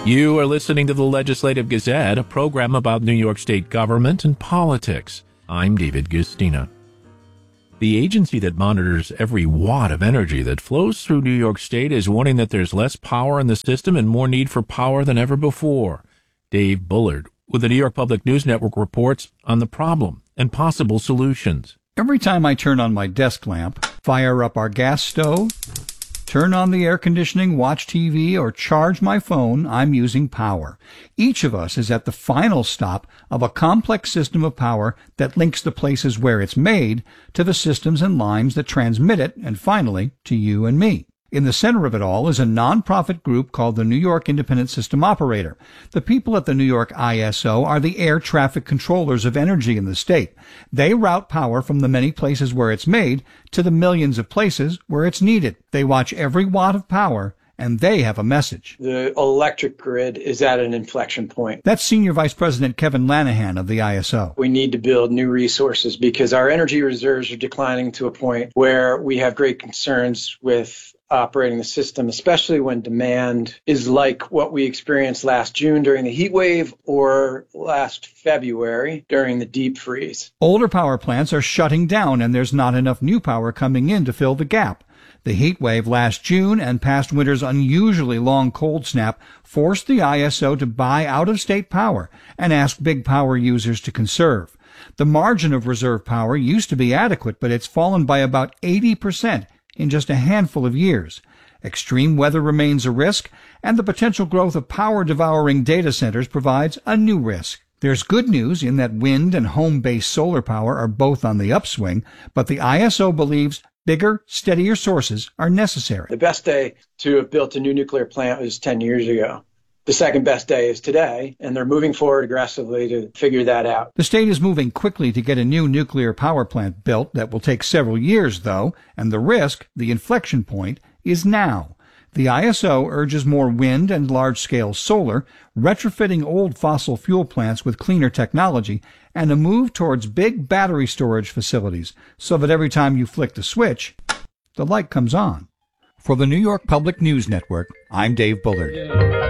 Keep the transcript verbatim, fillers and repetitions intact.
You are listening to the Legislative Gazette, a program about New York State government and politics. I'm David Gustina. The agency that monitors every watt of energy that flows through New York State is warning that there's less power in the system and more need for power than ever before. Dave Bullard with the New York Public News Network reports on the problem and possible solutions. Every time I turn on my desk lamp, fire up our gas stove, turn on the air conditioning, watch T V, or charge my phone, I'm using power. Each of us is at the final stop of a complex system of power that links the places where it's made to the systems and lines that transmit it, and finally, to you and me. In the center of it all is a nonprofit group called the New York Independent System Operator. The people at the New York I S O are the air traffic controllers of energy in the state. They route power from the many places where it's made to the millions of places where it's needed. They watch every watt of power, and they have a message. The electric grid is at an inflection point. That's Senior Vice President Kevin Lanahan of the I S O. We need to build new resources because our energy reserves are declining to a point where we have great concerns with operating the system, especially when demand is like what we experienced last June during the heat wave or last February during the deep freeze. Older power plants are shutting down, and there's not enough new power coming in to fill the gap. The heat wave last June and past winter's unusually long cold snap forced the I S O to buy out-of-state power and ask big power users to conserve. The margin of reserve power used to be adequate, but it's fallen by about eighty percent in just a handful of years. Extreme weather remains a risk, and the potential growth of power-devouring data centers provides a new risk. There's good news in that wind and home-based solar power are both on the upswing, but the I S O believes bigger, steadier sources are necessary. The best day to have built a new nuclear plant was ten years ago. The second best day is today, and they're moving forward aggressively to figure that out. The state is moving quickly to get a new nuclear power plant built. That will take several years, though, and the risk, the inflection point, is now. The I S O urges more wind and large-scale solar, retrofitting old fossil fuel plants with cleaner technology, and a move towards big battery storage facilities so that every time you flick the switch, the light comes on. For the New York Public News Network, I'm Dave Bullard.